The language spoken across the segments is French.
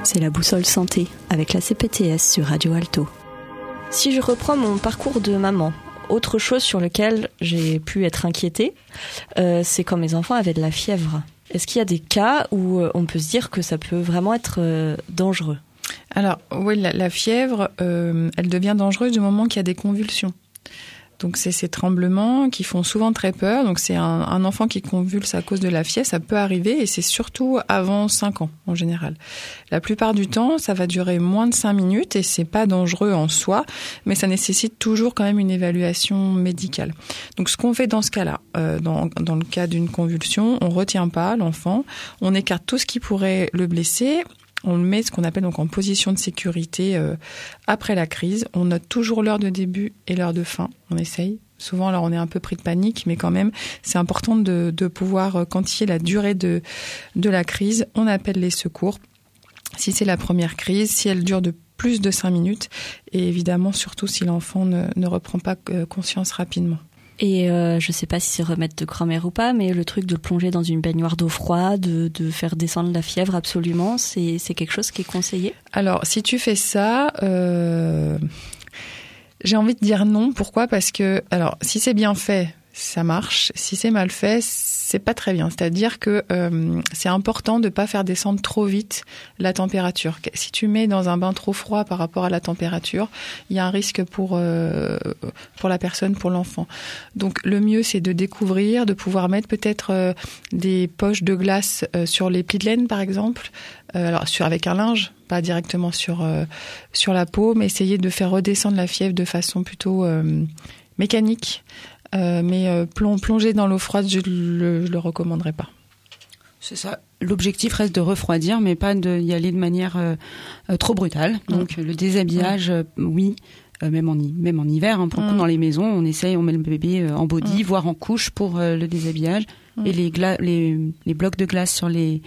C'est la boussole santé avec la CPTS sur Radio Alto. Si je reprends mon parcours de maman, autre chose sur lequel j'ai pu être inquiétée, c'est quand mes enfants avaient de la fièvre. Est-ce qu'il y a des cas où on peut se dire que ça peut vraiment être dangereux ? Alors oui, la fièvre, elle devient dangereuse du moment qu'il y a des convulsions. Donc c'est ces tremblements qui font souvent très peur. Donc c'est un enfant qui convulse à cause de la fièvre, ça peut arriver et c'est surtout avant 5 ans en général. La plupart du temps, ça va durer moins de 5 minutes et c'est pas dangereux en soi, mais ça nécessite toujours quand même une évaluation médicale. Donc ce qu'on fait dans ce cas-là, dans le cas d'une convulsion, on retient pas l'enfant, on écarte tout ce qui pourrait le blesser. On le met ce qu'on appelle donc en position de sécurité après la crise. On note toujours l'heure de début et l'heure de fin. On essaye. Souvent, alors on est un peu pris de panique, mais quand même, c'est important de pouvoir quantifier la durée de la crise. On appelle les secours. Si c'est la première crise, si elle dure de plus de 5 minutes, et évidemment, surtout si l'enfant ne reprend pas conscience rapidement. Et je sais pas si c'est remède de grand-mère ou pas, mais le truc de plonger dans une baignoire d'eau froide, de faire descendre la fièvre absolument, c'est quelque chose qui est conseillé ? Alors, si tu fais ça, j'ai envie de dire non. Pourquoi ? Parce que, alors, si c'est bien fait, ça marche. Si c'est mal fait, c'est pas très bien. C'est-à-dire que c'est important de pas faire descendre trop vite la température. Si tu mets dans un bain trop froid par rapport à la température, il y a un risque pour la personne, pour l'enfant. Donc le mieux, c'est de découvrir, de pouvoir mettre peut-être des poches de glace sur les plis de laine, par exemple. Alors avec un linge, pas directement sur la peau, mais essayer de faire redescendre la fièvre de façon plutôt mécanique. Mais plonger dans l'eau froide, je le recommanderais pas. C'est ça. L'objectif reste de refroidir, mais pas d'y aller de manière trop brutale. Donc le déshabillage, oui, même en hiver. Pour le coup, dans les maisons, on met le bébé en body, voire en couche pour le déshabillage. Et les blocs de glace sur les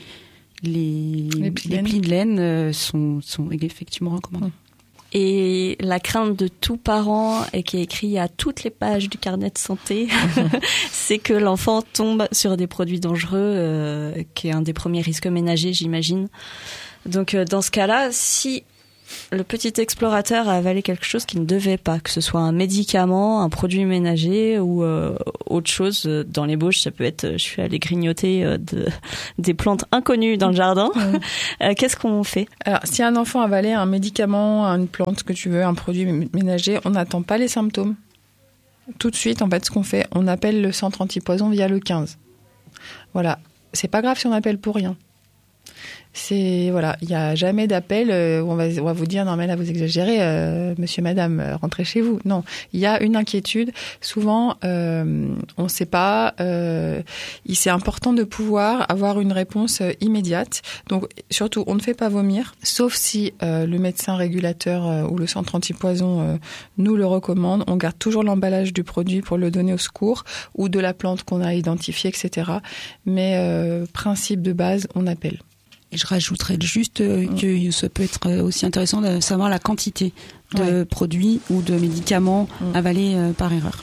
plis de laine sont effectivement recommandés. Et la crainte de tout parent, et qui est écrit à toutes les pages du carnet de santé, c'est que l'enfant tombe sur des produits dangereux, qui est un des premiers risques ménagers, j'imagine. Donc dans ce cas-là, si le petit explorateur a avalé quelque chose qu'il ne devait pas, que ce soit un médicament, un produit ménager ou autre chose dans les bouches, ça peut être, je suis allée grignoter des plantes inconnues dans le jardin. Qu'est-ce qu'on fait ? Alors, si un enfant a avalé un médicament, une plante que tu veux, un produit ménager, on n'attend pas les symptômes. Tout de suite, en fait, ce qu'on fait, on appelle le centre antipoison via le 15. Voilà, c'est pas grave si on appelle pour rien. Il y a jamais d'appel où on va vous dire non mais là vous exagérez, monsieur, madame, rentrez chez vous. Non, il y a une inquiétude. Souvent, on sait pas. C'est important de pouvoir avoir une réponse immédiate. Donc surtout, on ne fait pas vomir, sauf si le médecin régulateur ou le centre antipoison nous le recommande. On garde toujours l'emballage du produit pour le donner au secours ou de la plante qu'on a identifiée, etc. Mais principe de base, on appelle. Et je rajouterais juste que ça peut être aussi intéressant de savoir la quantité de produits ou de médicaments avalés par erreur.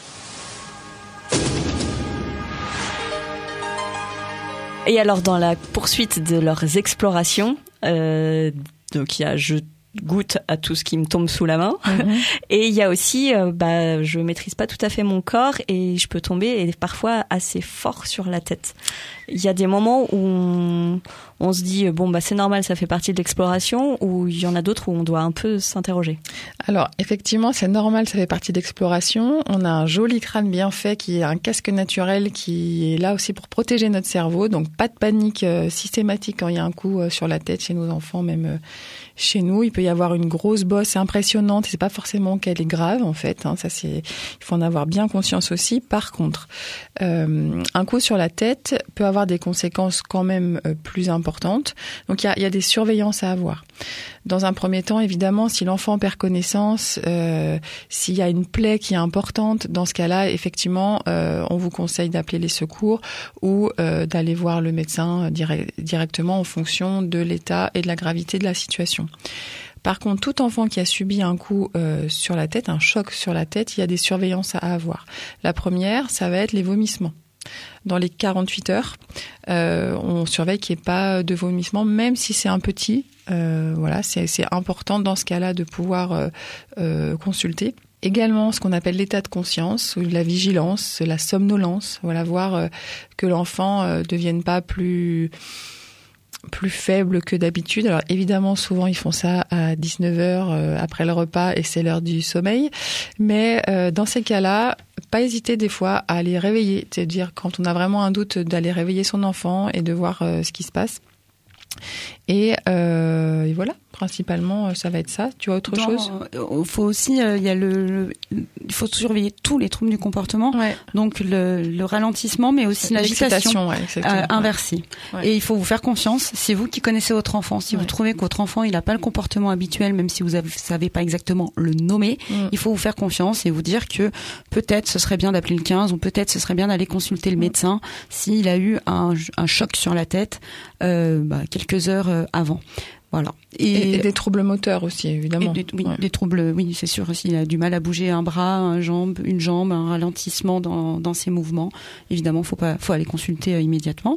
Et alors, dans la poursuite de leurs explorations, donc il y a je goûte à tout ce qui me tombe sous la main. Et il y a aussi, je maîtrise pas tout à fait mon corps et je peux tomber et parfois assez fort sur la tête. Il y a des moments où on se dit c'est normal, ça fait partie de l'exploration, ou il y en a d'autres où on doit un peu s'interroger. Alors effectivement, c'est normal, ça fait partie de l'exploration. On a un joli crâne bien fait qui est un casque naturel qui est là aussi pour protéger notre cerveau. Donc pas de panique systématique quand il y a un coup sur la tête chez nos enfants, même chez nous. Il peut y avoir une grosse bosse impressionnante. C'est pas forcément qu'elle est grave en fait. Il faut en avoir bien conscience aussi. Par contre, un coup sur la tête peut avoir des conséquences quand même plus importantes. Donc il y a des surveillances à avoir. Dans un premier temps, évidemment, si l'enfant perd connaissance, s'il y a une plaie qui est importante, dans ce cas-là, effectivement, on vous conseille d'appeler les secours ou d'aller voir le médecin directement en fonction de l'état et de la gravité de la situation. Par contre, tout enfant qui a subi un coup sur la tête, un choc sur la tête, il y a des surveillances à avoir. La première, ça va être les vomissements. Dans les 48 heures, on surveille qu'il n'y ait pas de vomissement, même si c'est un petit. Voilà, c'est important dans ce cas-là de pouvoir consulter. Également, ce qu'on appelle l'état de conscience, ou la vigilance, la somnolence. Voilà, voir que l'enfant devienne pas plus faible que d'habitude. Alors évidemment, souvent ils font ça à 19h après le repas et c'est l'heure du sommeil. Mais dans ces cas-là, pas hésiter des fois à les réveiller. C'est-à-dire quand on a vraiment un doute, d'aller réveiller son enfant et de voir ce qui se passe. Et voilà, principalement, ça va être ça. Tu as autre chose ? Il faut aussi, il faut surveiller tous les troubles du comportement. Ouais. Donc le ralentissement, mais aussi l'agitation inversée. Ouais. Et il faut vous faire confiance. C'est vous qui connaissez votre enfant. Si vous trouvez que votre enfant il n'a pas le comportement habituel, même si vous savez pas exactement le nommer, il faut vous faire confiance et vous dire que peut-être ce serait bien d'appeler le 15 ou peut-être ce serait bien d'aller consulter le médecin s'il a eu un choc sur la tête quelques heures avant. Voilà. Et des troubles moteurs aussi, évidemment. Des troubles, oui, c'est sûr. S'il a du mal à bouger un bras, une jambe, un ralentissement dans ses mouvements, évidemment, faut aller consulter immédiatement.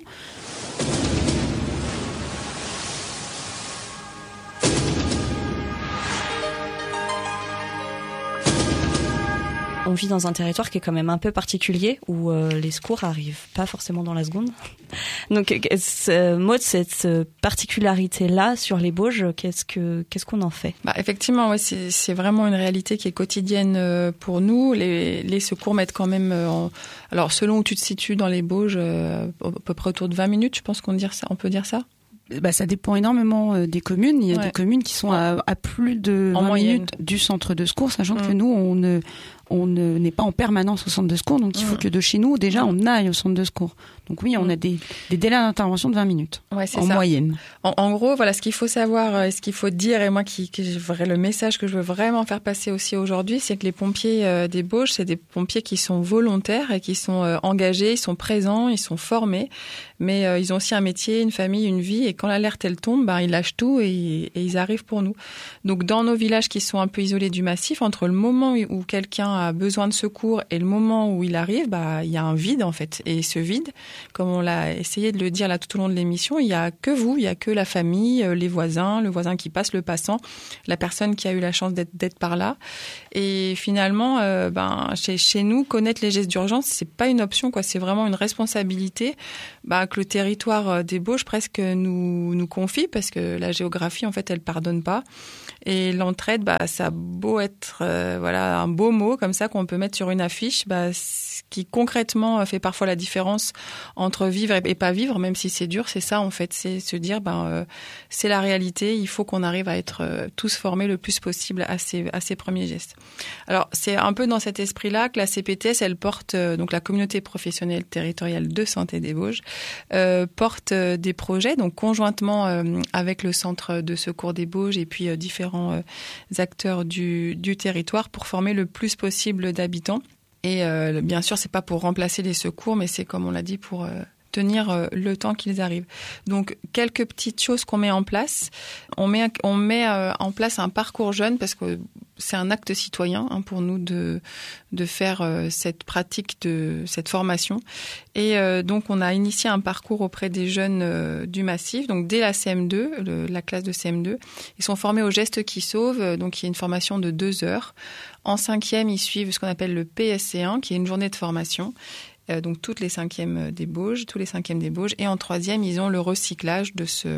On vit dans un territoire qui est quand même un peu particulier où les secours arrivent pas forcément dans la seconde. Donc, Maud, cette particularité-là sur les Bauges, qu'est-ce qu'on en fait ? Effectivement, ouais, c'est vraiment une réalité qui est quotidienne pour nous. Les secours mettent quand même, alors selon où tu te situes dans les Bauges, à peu près autour de 20 minutes, je pense on peut dire ça. Ça dépend énormément des communes. Il y a des communes qui sont à plus de 20 minutes du centre de secours, sachant que nous, on n'est pas en permanence au centre de secours, donc il faut que de chez nous, déjà, on aille au centre de secours. Donc oui, on a des délais d'intervention de 20 minutes, en moyenne. En gros, voilà, ce qu'il faut savoir et ce qu'il faut dire, et moi, le message que je veux vraiment faire passer aussi aujourd'hui, c'est que les pompiers des Bauges, c'est des pompiers qui sont volontaires et qui sont engagés, ils sont présents, ils sont formés, mais ils ont aussi un métier, une famille, une vie, et quand l'alerte, elle tombe, ils lâchent tout et ils arrivent pour nous. Donc, dans nos villages qui sont un peu isolés du massif, entre le moment où quelqu'un a besoin de secours et le moment où il arrive, il y a un vide en fait. Et ce vide, comme on l'a essayé de le dire là tout au long de l'émission, il y a que vous, il y a que la famille, les voisins, le voisin qui passe, le passant, la personne qui a eu la chance d'être par là. Et finalement, chez nous, connaître les gestes d'urgence, c'est pas une option, quoi. C'est vraiment une responsabilité que le territoire des Bauges presque nous confie, parce que la géographie en fait, elle pardonne pas. Et l'entraide, ça a beau être un beau mot comme ça qu'on peut mettre sur une affiche, ce qui concrètement fait parfois la différence entre vivre et pas vivre, même si c'est dur, c'est ça en fait, c'est se dire c'est la réalité, il faut qu'on arrive à être tous formés le plus possible à ces premiers gestes. Alors c'est un peu dans cet esprit-là que la CPTS, elle porte, donc la communauté professionnelle territoriale de santé des Bauges, porte des projets, donc conjointement avec le centre de secours des Bauges et puis différents acteurs du territoire pour former le plus possible d'habitants. Et bien sûr, c'est pas pour remplacer les secours, mais c'est, comme on l'a dit, pour tenir le temps qu'ils arrivent. Donc, quelques petites choses qu'on met en place. On met en place un parcours jeune parce que c'est un acte citoyen pour nous de faire cette pratique, cette formation. Et donc, on a initié un parcours auprès des jeunes du massif. Donc, dès la CM2, la classe de CM2, ils sont formés aux gestes qui sauvent. Donc, il y a une formation de 2 heures. En 5e, ils suivent ce qu'on appelle le PSC1, qui est une journée de formation. Donc toutes les 5e des Bauges, tous les 5e des Bauges. Et en 3e, ils ont le recyclage de ce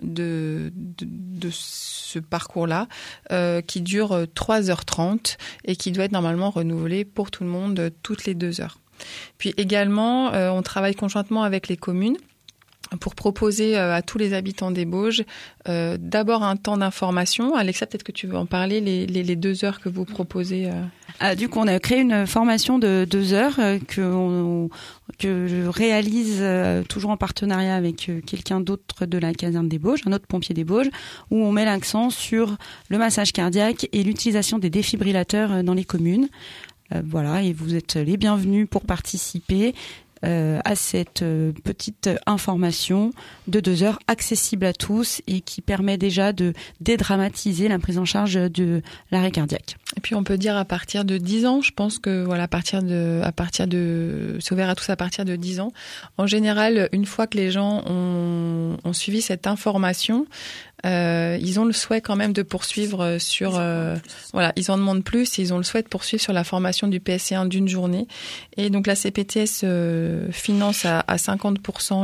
parcours-là, qui dure 3h30 et qui doit être normalement renouvelé pour tout le monde toutes les 2 heures. Puis également, on travaille conjointement avec les communes pour proposer à tous les habitants des Bauges d'abord un temps d'information. Alexa, peut-être que tu veux en parler, les 2 heures que vous proposez. Du coup, on a créé une formation de 2 heures que je réalise toujours en partenariat avec quelqu'un d'autre de la caserne des Bauges, un autre pompier des Bauges, où on met l'accent sur le massage cardiaque et l'utilisation des défibrillateurs dans les communes. Voilà, et vous êtes les bienvenus pour participer à cette petite information de 2 heures accessible à tous et qui permet déjà de dédramatiser la prise en charge de l'arrêt cardiaque. Et puis on peut dire à partir de 10 ans, je pense que voilà, c'est ouvert à tous à partir de 10 ans. En général, une fois que les gens ont suivi cette information, ils ont le souhait quand même de poursuivre sur ils en demandent plus et ils ont le souhait de poursuivre sur la formation du PSC1 d'une journée. Et donc la CPTS finance à 50%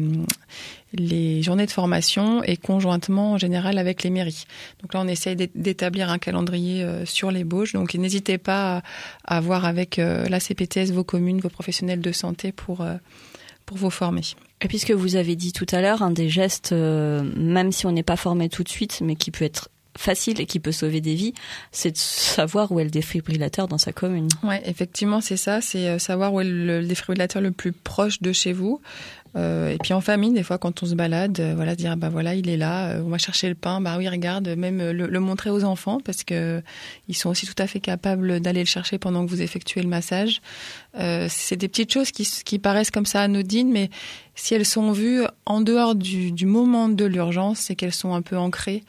les journées de formation et conjointement en général avec les mairies. Donc là, on essaye d'établir un calendrier sur les Bauges. Donc n'hésitez pas à voir avec la CPTS vos communes, vos professionnels de santé pour vous former. Et puisque vous avez dit tout à l'heure, un des gestes, même si on n'est pas formé tout de suite, mais qui peut être facile et qui peut sauver des vies, c'est de savoir où est le défibrillateur dans sa commune. Ouais, effectivement, c'est ça, c'est savoir où est le défibrillateur le plus proche de chez vous. Et puis en famille, des fois, quand on se balade, se dire il est là, on va chercher le pain. Oui, regarde, même le montrer aux enfants parce que ils sont aussi tout à fait capables d'aller le chercher pendant que vous effectuez le massage. C'est des petites choses qui paraissent comme ça anodines, mais si elles sont vues en dehors du moment de l'urgence, c'est qu'elles sont un peu ancrées.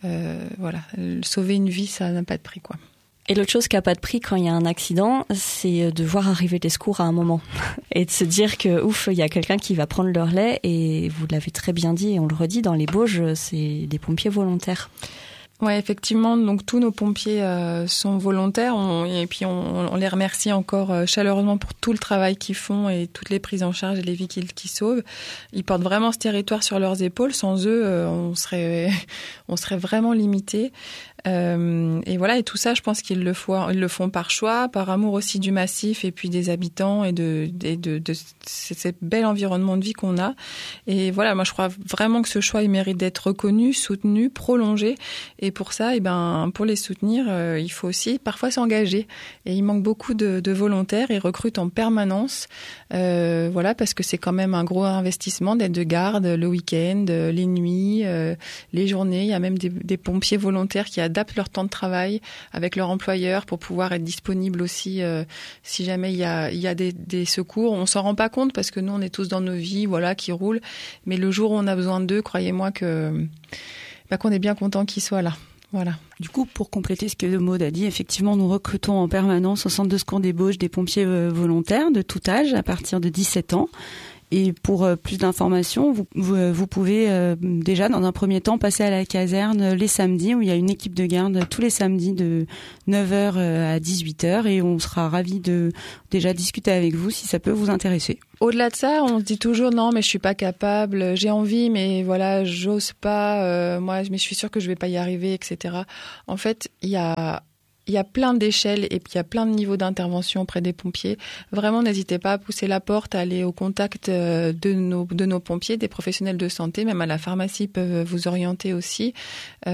Sauver une vie, ça n'a pas de prix, quoi. Et l'autre chose qui n'a pas de prix quand il y a un accident, c'est de voir arriver les secours à un moment. Et de se dire que, il y a quelqu'un qui va prendre le relais. Et vous l'avez très bien dit, et on le redit, dans les Bauges, c'est des pompiers volontaires. Ouais, effectivement. Donc tous nos pompiers sont volontaires et puis on les remercie encore chaleureusement pour tout le travail qu'ils font et toutes les prises en charge et les vies qu'ils sauvent. Ils portent vraiment ce territoire sur leurs épaules. Sans eux, on serait vraiment limité. Et tout ça, je pense qu'ils le font par choix, par amour aussi du massif et puis des habitants et de ce bel environnement de vie qu'on a. Et moi je crois vraiment que ce choix il mérite d'être reconnu, soutenu, prolongé. Et pour ça, pour les soutenir, il faut aussi parfois s'engager. Et il manque beaucoup de volontaires. Ils recrutent en permanence, parce que c'est quand même un gros investissement d'être de garde le week-end, les nuits, les journées. Il y a même des pompiers volontaires qui adaptent leur temps de travail avec leur employeur pour pouvoir être disponibles aussi si jamais il y a des secours. On s'en rend pas compte parce que nous on est tous dans nos vies qui roulent, mais le jour où on a besoin d'eux, croyez-moi qu'on est bien content qu'ils soient là. Voilà. Du coup, pour compléter ce que Maud a dit, effectivement, nous recrutons en permanence au centre de secours des Bauges des pompiers volontaires de tout âge à partir de 17 ans. Et pour plus d'informations, vous pouvez déjà, dans un premier temps, passer à la caserne les samedis, où il y a une équipe de garde tous les samedis de 9h à 18h. Et on sera ravis de déjà discuter avec vous si ça peut vous intéresser. Au-delà de ça, on se dit toujours non, mais je suis pas capable, j'ai envie, mais j'ose pas. Mais je suis sûre que je vais pas y arriver, etc. En fait, il y a plein d'échelles et puis il y a plein de niveaux d'intervention auprès des pompiers. Vraiment, n'hésitez pas à pousser la porte, à aller au contact de nos pompiers, des professionnels de santé, même à la pharmacie peuvent vous orienter aussi. Pourquoi ?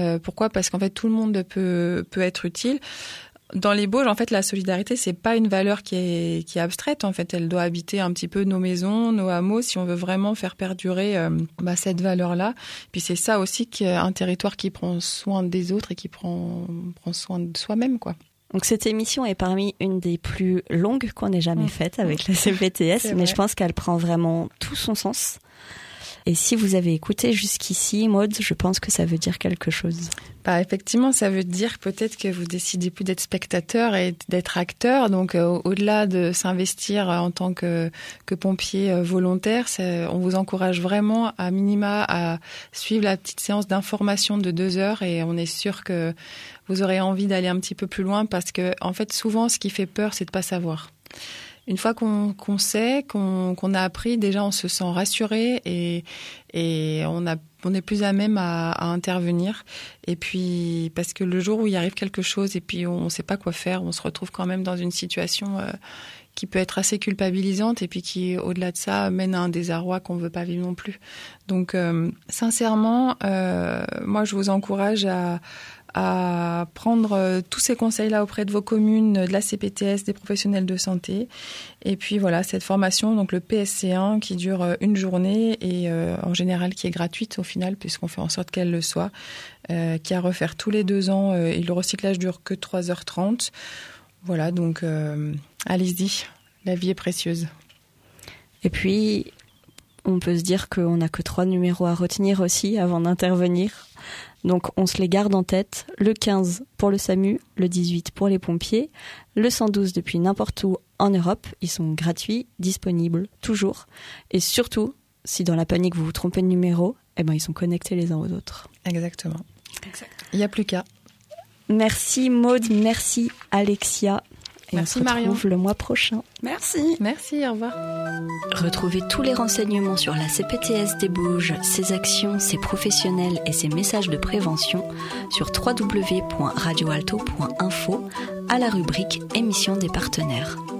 Parce qu'en fait, tout le monde peut être utile. Dans les Bauges, en fait, la solidarité, c'est pas une valeur qui est abstraite. En fait, elle doit habiter un petit peu nos maisons, nos hameaux, si on veut vraiment faire perdurer cette valeur-là. Puis c'est ça aussi qu'un territoire qui prend soin des autres et qui prend soin de soi-même, quoi. Donc cette émission est parmi une des plus longues qu'on ait jamais faites avec la CPTS, mais je pense qu'elle prend vraiment tout son sens. Et si vous avez écouté jusqu'ici, Maud, je pense que ça veut dire quelque chose. Effectivement, ça veut dire peut-être que vous décidez plus d'être spectateur et d'être acteur. Donc, au-delà de s'investir en tant que pompier volontaire, on vous encourage vraiment à minima à suivre la petite séance d'information de 2 heures et on est sûr que vous aurez envie d'aller un petit peu plus loin parce que, en fait, souvent, ce qui fait peur, c'est de pas savoir. Une fois qu'on sait, qu'on a appris, déjà on se sent rassuré et on est plus à même à intervenir. Et puis parce que le jour où il arrive quelque chose et puis on ne sait pas quoi faire, on se retrouve quand même dans une situation qui peut être assez culpabilisante et puis qui, au-delà de ça, mène à un désarroi qu'on ne veut pas vivre non plus. Donc sincèrement, moi je vous encourage à prendre tous ces conseils-là auprès de vos communes, de la CPTS, des professionnels de santé. Et puis voilà, cette formation, donc le PSC1 qui dure 1 journée et en général qui est gratuite au final puisqu'on fait en sorte qu'elle le soit, qui a à refaire tous les 2 ans et le recyclage dure que 3h30. Voilà, donc allez-y, la vie est précieuse. Et puis, on peut se dire qu'on n'a que 3 numéros à retenir aussi avant d'intervenir. Donc on se les garde en tête, le 15 pour le SAMU, le 18 pour les pompiers, le 112 depuis n'importe où en Europe, ils sont gratuits, disponibles, toujours. Et surtout, si dans la panique vous vous trompez de numéro, ils sont connectés les uns aux autres. Exactement. Il n'y a plus qu'à. Merci Maud, merci Alexia. Et merci on se retrouve Marion. le mois prochain. Merci. Merci, au revoir. Retrouvez tous les renseignements sur la CPTS des Bauges, ses actions, ses professionnels et ses messages de prévention sur www.radioalto.info à la rubrique Émission des partenaires.